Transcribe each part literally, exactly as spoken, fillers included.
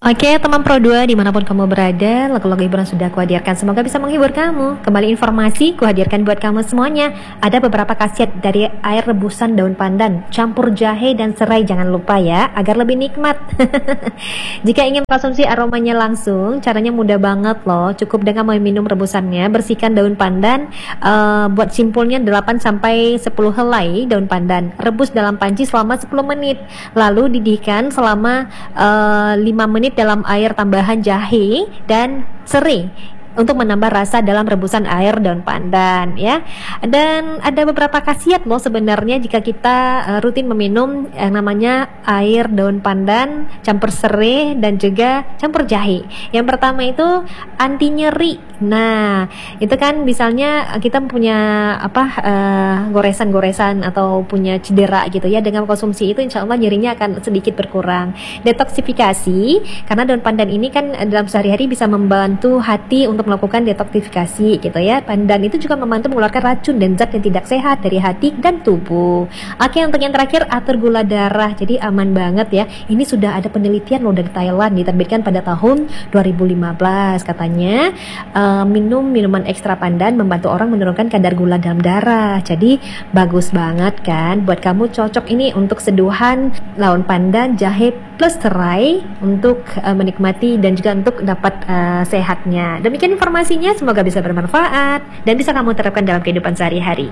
Oke teman Pro dua dimanapun kamu berada, lagu-lagu hiburan sudah kuhadirkan, semoga bisa menghibur kamu. Kembali informasi kuhadirkan buat kamu semuanya. Ada beberapa khasiat dari air rebusan daun pandan campur jahe dan serai, jangan lupa ya, agar lebih nikmat. Jika ingin konsumsi aromanya langsung, caranya mudah banget loh. Cukup dengan meminum rebusannya, bersihkan daun pandan, uh, buat simpulnya delapan sampai sepuluh helai daun pandan, rebus dalam panci selama sepuluh menit, lalu didihkan selama uh, lima menit dalam air tambahan jahe dan serai untuk menambah rasa dalam rebusan air daun pandan ya. Dan ada beberapa khasiat loh sebenarnya jika kita uh, rutin meminum yang namanya air daun pandan campur serai dan juga campur jahe. Yang pertama itu anti nyeri. Nah, itu kan misalnya kita punya apa uh, goresan-goresan atau punya cedera gitu ya, dengan konsumsi itu insya Allah nyerinya akan sedikit berkurang. Detoksifikasi, karena daun pandan ini kan dalam sehari-hari bisa membantu hati untuk melakukan detoksifikasi gitu ya. Pandan itu juga membantu mengeluarkan racun dan zat yang tidak sehat dari hati dan tubuh. Oke, untuk yang terakhir atur gula darah, jadi aman banget ya. Ini sudah ada penelitian loh dari Thailand, diterbitkan pada tahun dua ribu lima belas katanya. Uh, minum minuman ekstra pandan membantu orang menurunkan kadar gula dalam darah. Jadi bagus banget kan buat kamu, cocok ini untuk seduhan daun pandan, jahe plus serai untuk uh, menikmati dan juga untuk dapat uh, sehatnya. Demikian informasinya, semoga bisa bermanfaat dan bisa kamu terapkan dalam kehidupan sehari-hari.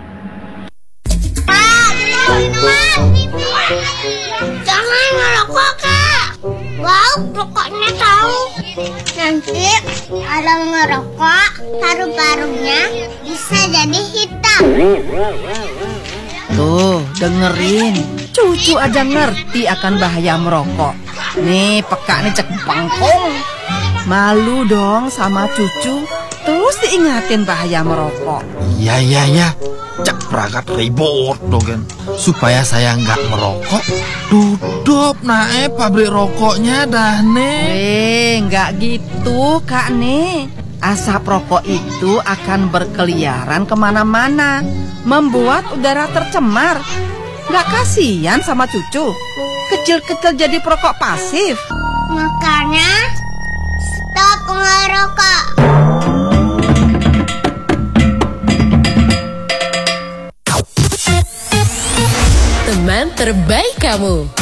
Jangan ngerokok, Kak. Wow, rokoknya tahu. Nanti kalau ngerokok, paru-parunya bisa jadi hitam. Tuh, dengerin. Cucu aja ngerti akan bahaya merokok. Nih, peka nih cek bangkong. Malu dong sama cucu. Terus diingatin bahaya merokok. Iya, iya, iya. Cak perangkat ribut dogen. Supaya saya nggak merokok, tutup nae pabrik rokoknya dah nih. Eh, nggak gitu Kak nih. Asap rokok itu akan berkeliaran kemana-mana, membuat udara tercemar. Nggak kasihan sama cucu? Kecil-kecil jadi perokok pasif. Makanya stop ngerokok. Teman terbaik kamu.